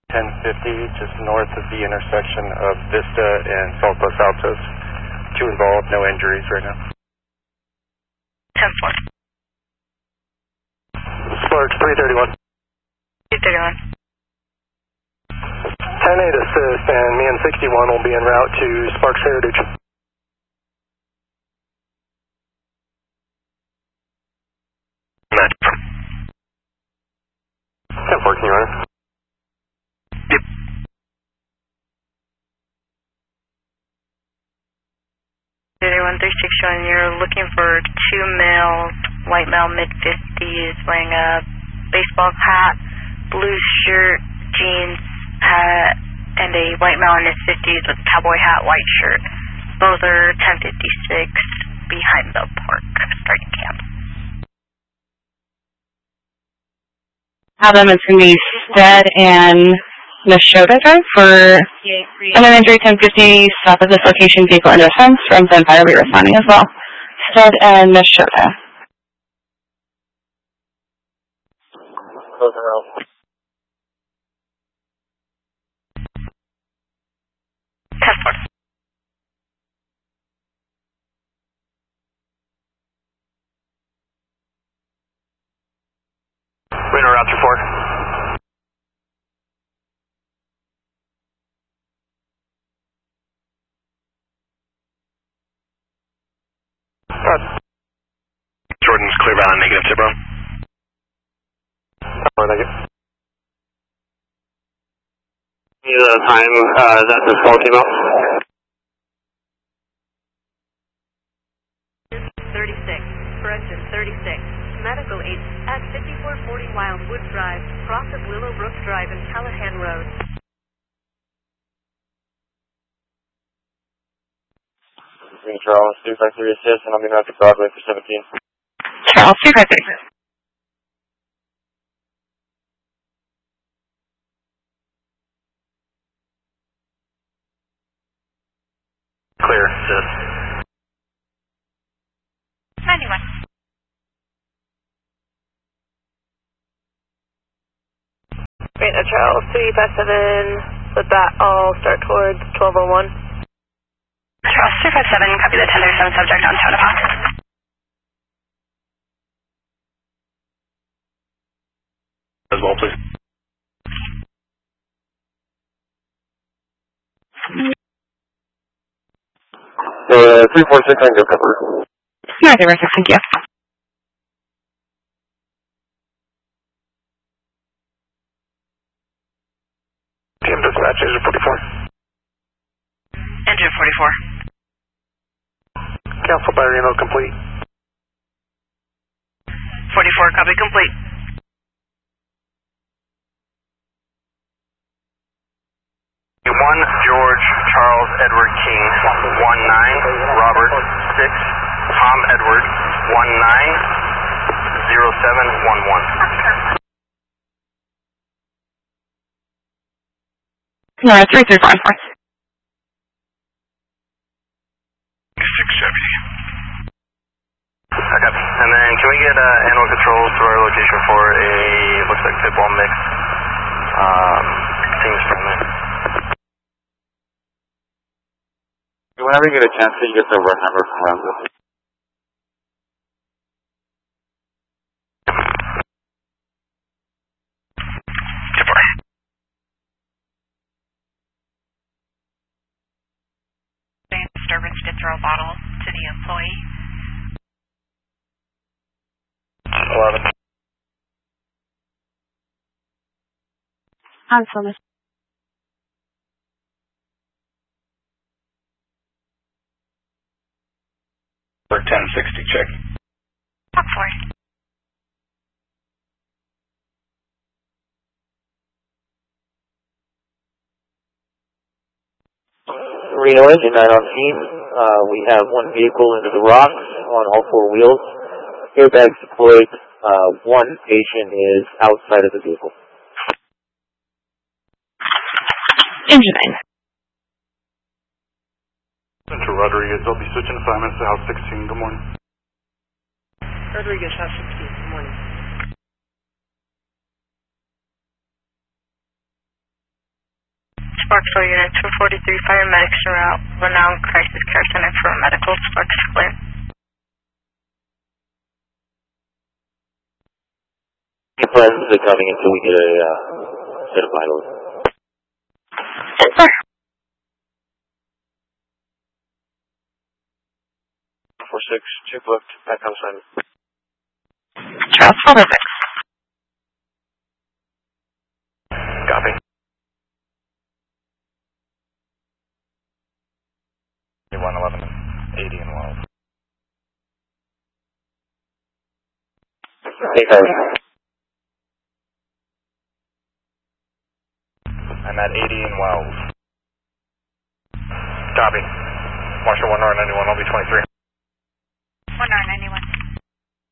1050, just north of the intersection of Vista and Salt Los Altos. 2 involved, no injuries right now. 10-4. Sparks 331. 331. 10-8 assist, and me and 61 will be en route to Sparks Heritage. Match. 10-4, can you run? Yep. Showing you're looking for 2 males, white male, mid-50s, wearing a baseball hat, blue shirt, jeans, hat, and a white male in his 50s with cowboy hat, white shirt. Both are 1056 behind the park, starting camp. Have them, it's going to be Stead and Nashota Drive for Elementary 1050, south of this location, vehicle under fence from Gunfire, we responding as well. Stead and Nashota. Both are out. Radar route 4. Jordan's clear bound, negative tip run. Negative. The time that the call came out. 36, correction, 36. Medical aid at 5440 Wildwood Drive, cross of Willowbrook Drive and Callahan Road. Charles, 253 assist, and I'll be back to Broadway for 17. Charles, 253. Clear, assist. 91. Great, Charles, 357, with that I'll start towards 1201. Charles 257, copy the 1037 subject on Tonopah. As well, please. So, 346, I can go cover. No, terrific, thank you. Team dispatch, engine 44. Engine 44. Council by Reno complete. 44, copy complete. One George Charles Edward King 19 Robert 6 Tom Edward 190711. No, 335. 6 Chevy. Okay. And then can we get animal control to our location for a looks like football mix teams friendly. Whenever you get a chance to, you get the run number from Ramsey. Disturbance to throw a bottle to the employee. 11. I'm so 1060 check. Talk for it. Reno engine 9 on scene. We have one vehicle into the rocks on all 4 wheels. Airbags deployed. One patient is outside of the vehicle. Engine 9. Central Rodriguez, I'll be switching assignments to House 16. Good morning. Rodriguez, House 16, good morning. Sparksville units for 43 paramedics en route. Renowned Crisis Care Center for medical Sparks flare. Any plans are coming until we get a set of vitals? Yes, sir. 4-6, chip booked, back on assignment. Charles 4-6. Copy. 111 and 80 and Wells. Hey, guys. I'm at 80 and Wells. Copy. Marshall 1 R91, I'll be 23.